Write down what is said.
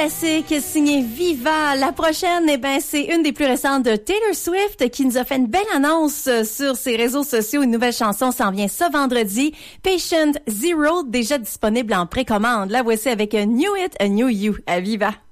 Classique signé Viva. La prochaine, c'est une des plus récentes de Taylor Swift qui nous a fait une belle annonce sur ses réseaux sociaux. Une nouvelle chanson s'en vient ce vendredi. Patient Zero, déjà disponible en précommande. La voici avec A New It, A New You à Viva.